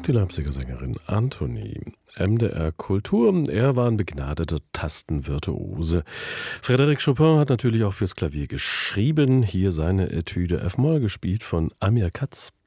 Die Leipziger Sängerin Antonie. MDR Kultur, er war ein begnadeter Tastenvirtuose. Frédéric Chopin hat natürlich auch fürs Klavier geschrieben. Hier seine Etüde F-Moll, gespielt von Amir Katz.